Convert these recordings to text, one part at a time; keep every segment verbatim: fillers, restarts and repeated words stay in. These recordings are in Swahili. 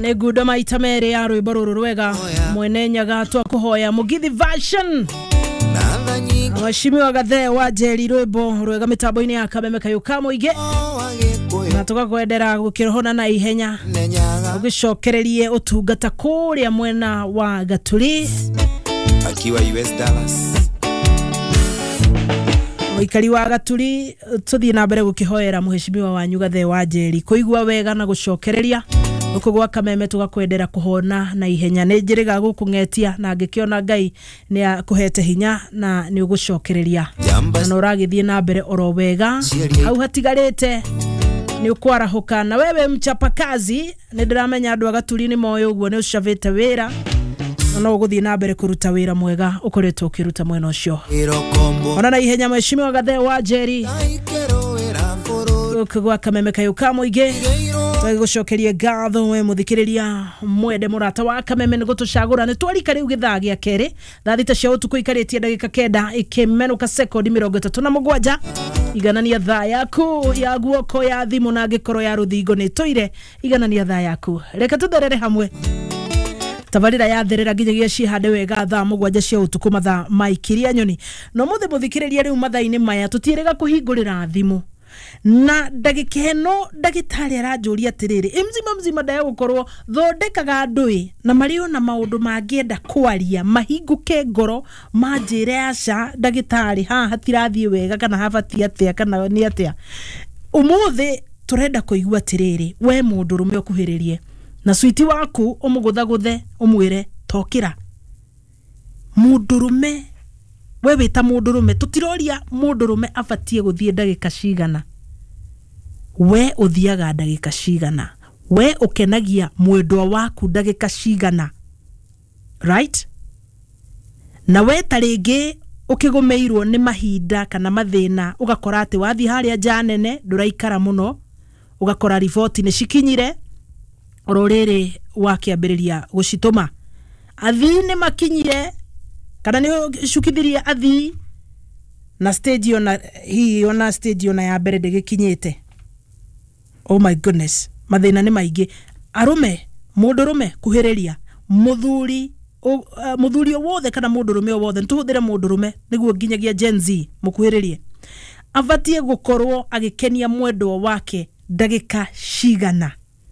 ne gudo maita mere ya rwimbo ruru rwega mwene nyaga twa kuhoya mugithi version Mheshimiwa Gathe wa Njeri rwimbo rwega mitambo-ini ya Kameme Kayuka muige na tugakwendera gukirohona na ihenya ugicokererie utungata kuria mwena wa Gatuli akiwa U S Dallas Oikari wa Gatuli tuthie na mbere gukihoera Mheshimiwa wanyu Gathe wa Njeri kuigwa wega na gucokereria ukugwa Kameme tugakwendera kuhona na ihenya ne njiriga gukungetia na ngikiona Ngai ni akuhete hinya na ni ugucokereria na uragithie na mbere oro wega au hatigarite ni ukwarahuka na wewe mchapa kazi ni ndiramenya andu Gatuli ni moyo uguo ni ucavite wira no guthie na mbere kuruta wira mwega ukoretwo ukiruta mwena ucio ona na ihenya Mheshimiwa Gathe wa Njeri ukugwa Kameme Kayuka muige gucokerie gatho we muthikiriria mwende murata wa Kameme ni gutucagura ni twari kari ugithagi akere thathita cia utuku ikaritie ndagika kenda ikimenuka sekondi mirongo itatu na mugwanja iganania thaa yaku ya guoko ya thimu na ngikoro ya ruthingo ni toire iganania thaa yaku reka tutherere hamwe tabarira ya therera nginyagia cihande wega thaa mugwanja cia utuku mathaa maikiria nyoni no muthe muthikiriria riu mathaa-ini maya tutierega kuhingurira thimu na ndagika eno ndagitari aranjuria atiriri imzima mzima ndaye gukorwo thondekaga ndui na mario na maundu mangienda kwaria mahinguke ngoro manjire aca ndagitari ha hatirathie wega kana habati atia kana ni atia umuthi turenda kuigua atiriri we mundu rume okuhiririe na switi waku umugutha guthe umwire tokira mundurume we wita mundurume tutiroria mundurume afatie guthie ndagika cigana we uthiaga ndagika cigana we ukenagia mwendwa waku ndagika cigana right na we taringi ukigumeirwo ni mahinda kana mathina ugakora ati wathi haria janene nduraikara muno ugakora riboti ni cikinyire ororere wakiambiriria gucituma athi ni makinyire kana ni cukithiria athi na stage ona hi ona stage ona ya mbere ndigikinyite oh my goodness mathina ni maingi arume mundurume kuhiriria muthuri uh, muthuri wothe kana mundurume wothe ntuhuthire mundurume niguo nginyagia Gen Z mukuhiririe afatie gukorwo agikenia mwendwa wake ndagika cigana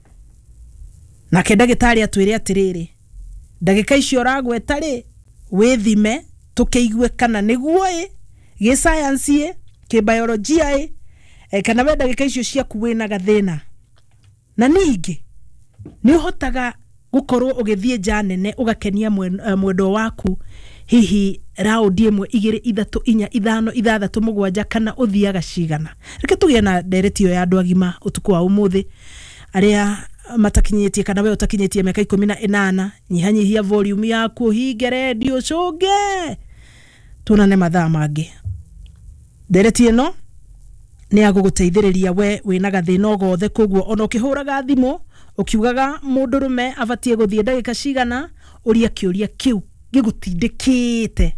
na kendagitari atwire atiriri ndagika icio ragweta ri withime tukiigwe kana niguo e gi science e ki biologia e e kana we ndagika icio cia kuwina gathina na ningi ni uhotaga gukorwo ugithie janene ugakenia mwendo waku hihi raundi imwe igiri ithatu inya ithano ithathatu mugwanja kana uthiaga cigana reke tugie na nderetio ya andu agima utuku wa umuthi aria matakinyetie kana we utakinyetie miaka ikumi na inana nyihanyihia volume yaku hinge radio coge tunane mathaa mangi nderetie no ni aguguteithiriria we wina gathina ogothe koguo ona ukihuraga thimu ukiugaga mundurume afatie guthie ndagika cigana uria kiuria kiu gigutindikite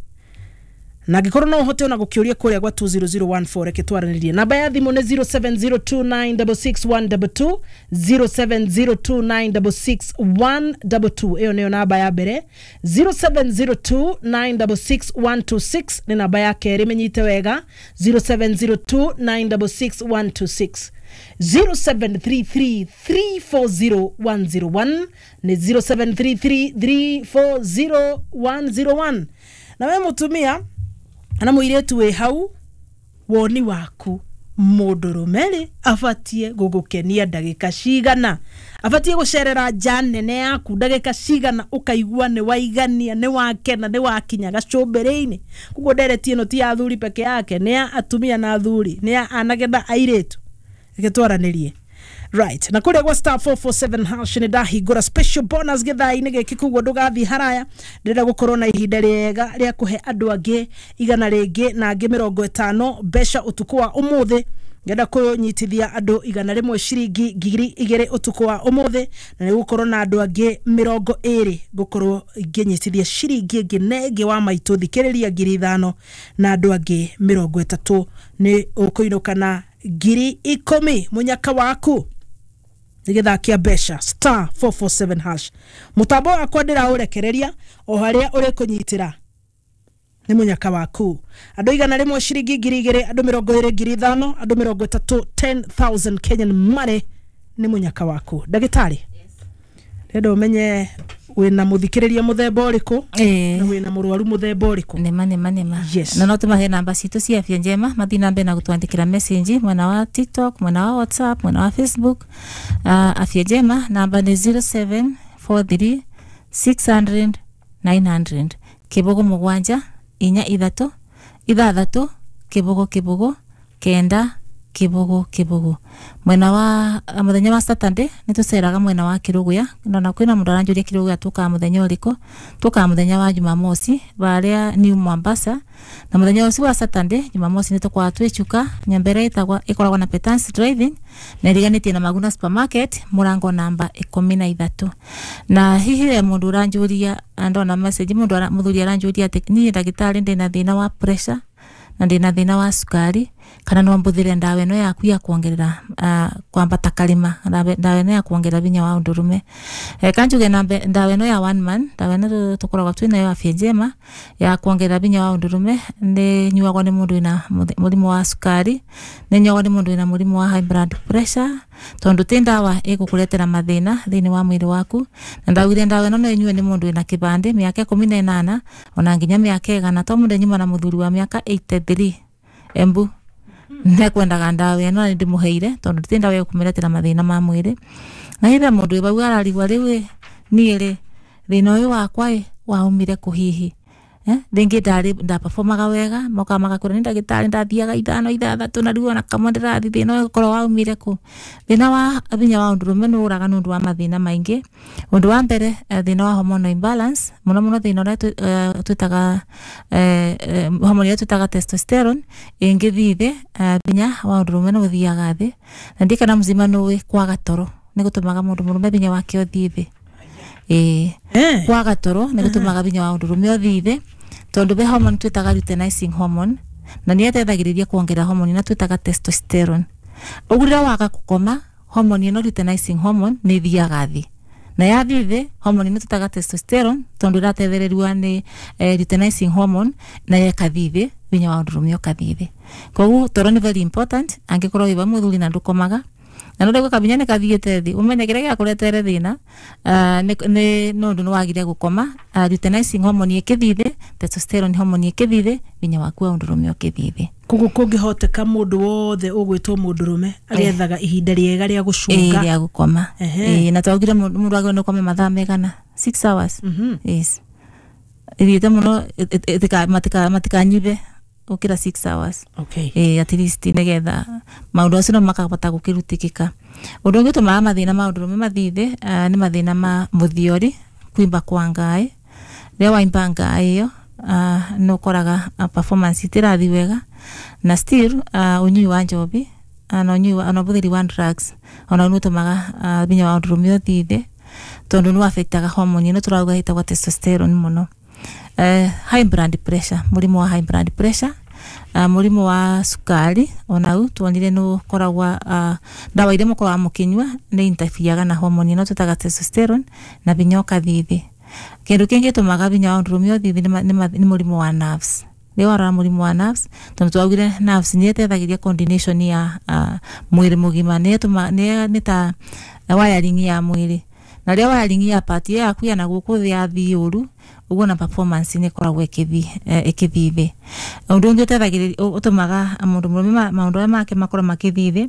na gikorwo no hote ona gukiuria kuria gwa two zero zero one four reketwaranirie namba ya thimu ni zero seven zero two nine six six one two two zero seven zero two nine six six one two two eyo niyo namba ya mbere zero seven zero two nine six six one two six ni namba ya keri menyite wega zero seven zero two nine six six one two six zero seven three three three four zero one zero one ni zero seven three three three four zero one zero one na we mutumia ana muiretu we hau woni waku mundurume afatie gugukenia ndagika cigana afatie gucerera janene yaku ndagika cigana ukaigua ni waigania ni wakena ni wakinya gacumbere-ini kugo nderetie no ti athuri peke yake ni atumia na athuri ni anagenda airetu iketwaranirie right na kule kwa star four four seven hash ni ndahingura special bonus githai-ini giki kugo ndugathi haraya ndira gukorwo na ihinda riega ria kuhe andu angi igana ringi na angi mirongo itano besha utuku wa umuthi ngenda kunyitithia andu igana rimwe ciringi ngiri igiri utuku wa umuthi na ni gukorwo na andu angi mirongo iri gukorwo nginyitithia ciringi ingi nenge wa maitu thikiriria ngiri ithano na andu angi mirongo itatu ni ukuinukana ngiri ikumi munyaka waku nigethakia besha star four four seven hash mutambo wakwa ndira urekereria o haria uri kunyitira ni munyaka waku andu igana rimwe ciringi ngiri igiri andu mirongo iri ngiri ithano andu mirongo itatu ten thousand Kenyan money ni munyaka waku ndagitari rendo umenye wina muthikiriria muthemba uriku eh na wina murwaru muthemba uriku nema nema nema yes. na no tumahe namba citu cia Afya Njema mathi nambe na gutwandikira message mwena wa TikTok mwena wa WhatsApp mwena wa Facebook uh, Afya Njema namba ni zero seven four three six hundred nine hundred kibogo mugwanja inya ithatu ithathatu kibogo kibogo kenda kibogo kibogo mwena wa muthenya wa Saturday nituceraga mwena wa Kiruguya ndona kwina mundu aranjuria Kiruguya tuka muthenya uriko tuka muthenya wa Jumamosi baria New Mombasa na muthenya wa Saturday Jumamosi nitukwa twichuka nyambere itagwa ikoragwa na Petans Driving na iriganitie na Maguna Supermarket murango namba ikumi na ithatu na hihi mundu aranjuria ndona message mundu muthuri aranjuria tekni ndagitari ndina thina wa pressure na ndina thina wa sukari kana no mbuthire ndawa eno yaku ya kuongerera uh, kwambata kalima ndawa eno ya kuongerera binya wa undurume e, kanjuge na ndawa eno ya one man ndawa eno tukoragwa twina yo Afya Njema ya kuongerera binya wa undurume ndi nyuagwa ni mundu ina murimu wa sukari ni nyuagwa ni mundu ina murimu wa high blood pressure tondu ti ndawa igukuretera mathina thini wa mwiri waku na ndawire ndawa eno no inyue ni mundu ina kibande miaka kumi na inana ona nginya miaka igana to mundu nyuma na muthuri wa miaka eighty-three embu ne kwenda ndawa eno ndi muheire tondu ti ndawa igukumeretera mathina ma mwiri na ira mundu bau ararigwa riwe niire thina uyu wakwa waumire kuhihi eh dengi ndari nda performaga wega moka magakura ndagitari ndathiaga ithano ithathatu na riu ona kamwe ndirathi thina uyu koro waumire ku thina wa abinya wa undurume no uraga nundu wa mathina maingi undu wa mbere thina wa hormonal imbalance muno muno thina ura twitaga eh hormone ya twitaga testosterone ingithithe binya wa undurume no thiaga thi na ndikana mzima no we kwaga toro ni gutumaga mundu murume binya wake othithe eh kwaga toro ni gutumaga binya wa undurume othithe tondu be hormone twitaga luteinizing hormone na ni etethagiriria kuongera hormone na twitaga testosterone ugurira waga kukoma hormone no luteinizing hormone ni thiaga thi na ya thithe hormone no twitaga testosterone tondu ratethereria ni eh, luteinizing hormone na yekathithe binya wa undurume okathithe koguo toro ni very important angikorwo iba muthuri na ndukomaga na ndio kabinya ne kathiete thi umenye kire gya kuretere thina uh, ne no ndu wagire gukoma uh, luteinizing hormone ikithithe testosterone hormone ikithithe binya waku wa undurume okithithe kugu kungihoteka mundu wothe ugwitwo mundurume agethaga ihinda riega ria gucunga ria gukoma eh na twagire mundu agire no kome mathaa megana six hours mhm yes ithite muno etika matika matika nyibe ukira six hours okay eh at least negetha maundu acio makabata gukirutikika undu ungi tuma mathina maundu me mathithe uh, ni mathina ma muthiori kuimba kwa ngai ria waimba ngai yo uh, no koraga uh, performance itirathi wega na still uh, unyui wa njobi ana uh, unyui ana buthiri wa drugs ona no tumaga uh, binya wa undurume othithe tondu no affectaga hormone no turauga hitagwa testosterone muno. Uh, high blood pressure murimu wa high blood pressure uh, murimu wa sukari ona u tuonire no koragwa uh, dawa ile mukora mukinywa ni interfere na hormone no tutaga testosterone na binyoka thithi kindu kingi tumaga binya wa undurume othithe ni murimu wa nerves ni wara murimu wa nerves tondu twagire nerves ni etethagiria coordination ya uh, mwiri mugima ni tuma ni ni ta uh, wiring ya mwiri na ria wiring ya part ya kuya na guku thia thiuru ugo na performance ni koragwo ikithi ikithithe undu ungi utethagiria utumaga mundu murume maundu make makora makithithe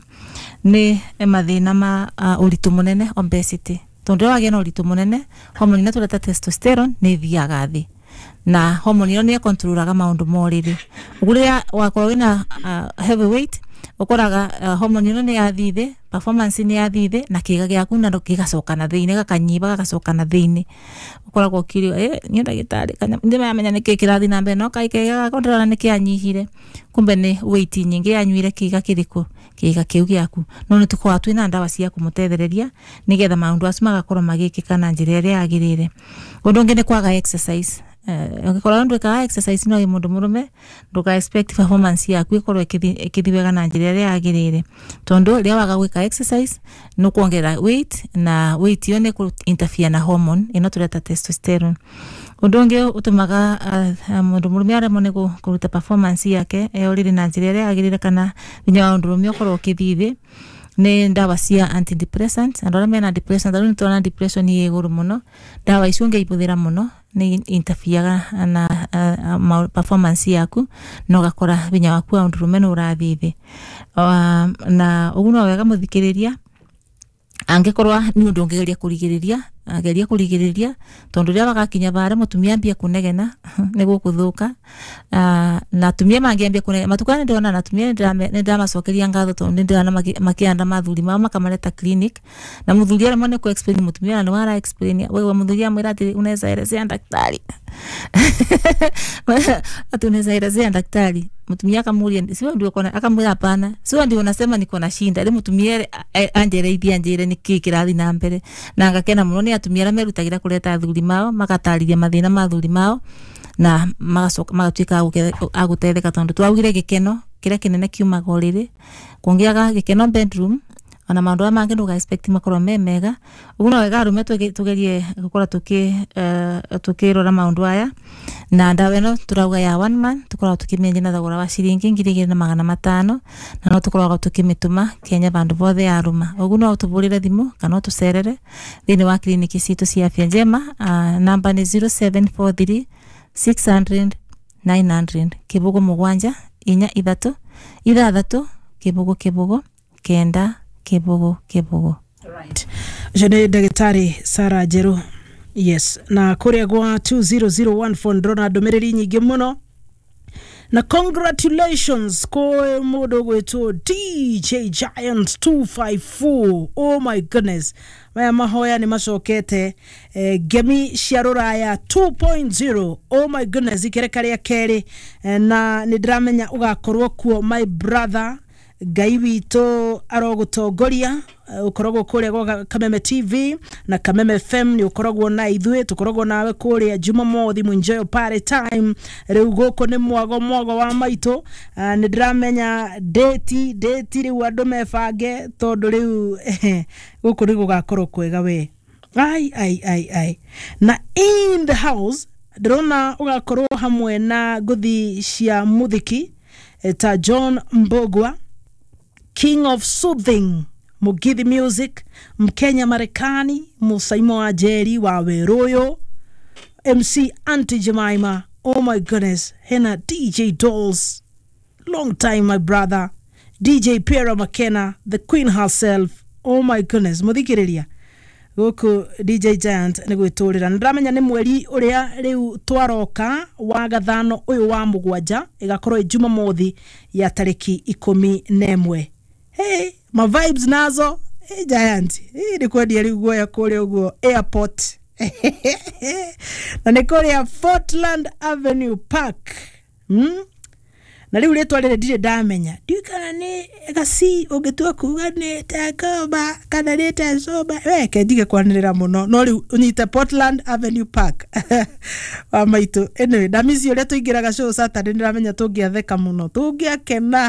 ni mathina ma uh, uritu munene obesity tondu wage na uritu munene hormone na tuleta testosterone ni thiaga thi na hormone yo ni controlaga maundu moriri uguria wakorwo wina uh, heavyweight ukoraga uh, hormone no ni yathithe performance ni yathithe na kiga gyaku na gigacoka na thiine gakanyiba gagacoka na thiine ukoragwo kirio eh ni ndagitari kana ndi mamenya ni kikirathi na mbere no kai kiga kontrana ni kianyihire kumbe ni weight nyingi yanyuire kiga kiriko kiga kiu gyaku no ni tukwa twina ndawa cia kumutethereria nigetha maundu acu magakorwo magikika na njira iria yagirire undu ngi ni kwaga exercise ngikora ndu ka exercise no mundu murume nduka expect performance yaku ikorwo ikithibega na njira ria agirire tondu ria waga gwika exercise no kuongera weight na weight yo ne ku interfere na hormone ino tureta testosterone undu ungi utumaga mundu murume ara mone kuruta performance yake eorire na njira ria agirire kana binya undu murume ukorwo ukithithi ne ndawa cia antidepressants andora mena depression ndaru nitona depression ye iguru muno ndawa icio iputhira muno ni interfere na uh, uh, performance yaku no gakora binya waku undu rumeno urathithi uh, na uguno wega muthikiriria angekorwa ni undu ungegeria kurigiriria ageria kurigiriria tondu ria bagakinya bare mutumia ambia kunegena niguo kuthuka uh, na tumia mangiambia kunegena matukane ndona na tumia ni ndamacokeria ngatho tondu ndana makianda mathuri mao makamareta clinic na muthuri ara mone ku explain mutumia na wara explain wewe muthuri amwira ati unaweza elezea daktari ati unaweza elezea daktari mutumia akamuria sio ndio kona akamwira hapana sio ndio unasema niko na shinda ile mutumia anjereithia njire niki kirathi na mbere na ngakena muno ni atumia ara merutagira kureta athuri mao magatariria mathina ma athuri mao na magacoka magatuika agutetheka tondu twaugire gikeno kira kinene kiumaga uriri kungiaga gikeno bedroom ana maundu ama ngi nduga expect makoro memega uguno wega rume tugerie gukora tuki uh, tukirora maundu aya na ndawa ino turauga ya one man tukora tukimenye na thogora wa ciringi ngiri igiri na magana matano na no tukora tukimituma Kenya bandu bothe ya ruma uguno utuburire thimu kana tucerere thini wa kliniki citu cia afya njema uh, namba ni zero seven four three six hundred nine hundred kibugo mugwanja inya ithatu ithathatu kibugo kibugo kenda kibugo kibugo. Right. Jane Daktari Sarah Jeru. Yes. Na kuria gwa two zero zero one phone drona domereri nyingi muno. Na congratulations kwa modo gwetu D J Giant two five four. Oh my goodness. Maya mahoya ni macokete eh, Gemi Sharuraya two point oh. Oh my goodness ikerekaria keri eh, na nidramenya ugakorwo kuo my brother Ngai wito arogutongoria uh, ukoragwo kuria gwa Kameme T V na Kameme F M ni ukoragwo na ithwe tukoragwo nawe kuria Jumamothi mwinjoyo party time riu goko ni mwago mwago wa maito uh, ni ndramenya date date riu andu mefange tondu riu goko ni gugakorwo kwega we ai ai ai ai na in the house drona ugakorwo hamwe na guthi cia muthiki eta John Mbogwa King of Soothing Mugithi Music Mkenya Marekani Musaimo wa Jerry wa Weroyo M C Auntie Jemima. Oh my goodness. Hena D J Dolls, long time my brother. D J Piera McKenna, the queen herself. Oh my goodness. Muthikiriria goku D J Giant nigwiturira ndamenya ni mweri uria riu twaroka wa gathano uyu wa mugwanja igakorwo Jumamothi ya tariki ikumi na imwe. Hey, my vibes nazo. Hey Giant, hey ni kwadi riu goya kule uguo airport. Na ni kule Fortland Avenue Park. Hmm? Na riu letwa rire dire damenya ndikana ni gasi ugitua kuga ni takoba kana ni tasoba weke dige kwanirira muno no riu unyite Portland Avenue Park wa maitu anyway damisi ule tuingiraga show Saturday ndiramenya tungiatheka muno tungiakena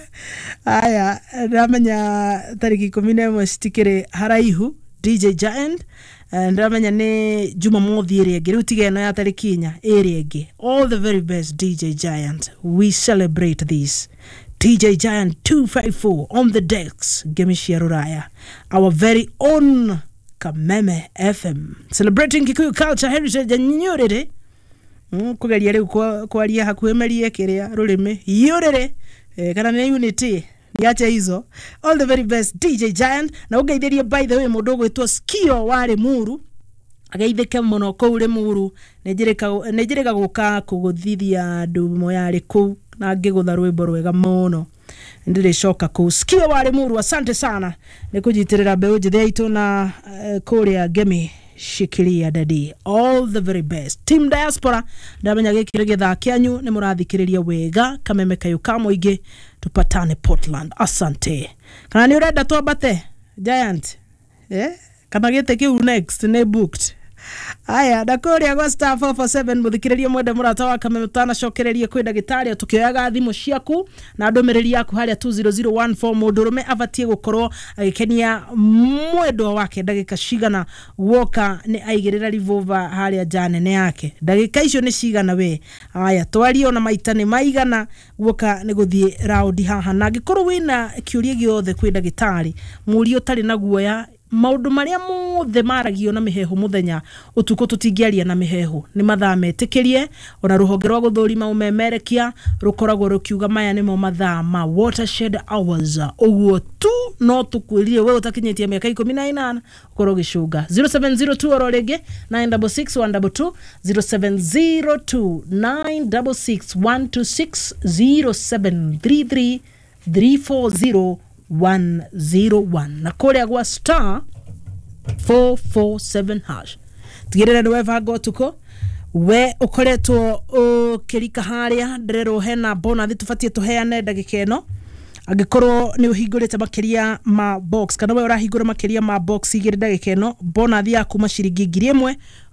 aya ndiramenya tariki ikumi na imwe citikire haraihu D J Giant ndamenya ni Jumamothi iri ege riu tigeno ya tariki inya iri ege. All the very best D J Giant, we celebrate this. D J Giant two five four on the decks. Gemi Sharuraya, our very own Kameme F M, celebrating Kikuyu culture, heritage and nyorere. Mm, kugeria riu kwa kwaria hakuemerie kiria rurimi yorere eh, kana ni unity niache hizo. All the very best D J Giant. Na ugeithirie by the way mudogo etwa Skio wale muru ageithike muno ko ure muru nejireka nejireka guka kuguthithia andu moyari ku na ngigutha rwimbo rwega muno ndire shoka ku Skio wale muru. Asante sana nikujitirira mbeu njithe aitu na uh, kuria Gemi shikilia dadi. All the very best team diaspora. Ndamenya gikire githa kyanyu ni murathikiriria wega Kameme kayo kamoige tupatane Portland. Asante. Kana ni urenda twabate Giant eh kana gite kiu next ne booked aya ndakuria go star four four seven muthikiririe mwende murata wa kameme utanacokererie kwi ndagitari tukioyaga thimu ciaku na ndumiriri yaku haria two zero zero one four mundurume abatie gukorwo agikenia mwendo wake ndagika cigana woka ni aigirira revolver haria janene yake ndagika icio ni cigana we aya twario na maita ni maigana woka ni guthie round haha na gikorwo wina kiuria giothe kwi ndagitari muri utari na guoya maundu maria mothe maragio na mihehu muthenya utuko tutingiaria na mihehu ni mathaa metikirie ona ruhonge rwa guthurima umemerekia rukoragwo rukiuga maya nimo mathaa ma watershed hours uguo tu no tukwirire we utakinyitie miaka ikumi na inana ukorwo gicunga zero seven zero two ororege nine six six one two two zero seven zero two nine six six one two six zero seven three three three four zero one zero one na kore gwa star four four seven hash tigirira ni weva go tuko we ukoretwo ukirika haria ndirero hena bona thi tufatie tuheane ndagika eno agikorwo ni uhingurite makiria ma box kana we urahingura makiria ma box igire ndagika eno bona thi yaku maciringi ngiri imwe